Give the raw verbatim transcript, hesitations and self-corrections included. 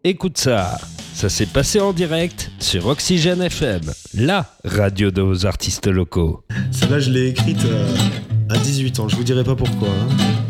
écoute ça. Ça s'est passé en direct sur Oxygène F M, la radio de vos artistes locaux. Celle-là, je l'ai écrite euh, à dix-huit ans, je vous dirai pas pourquoi. Hein.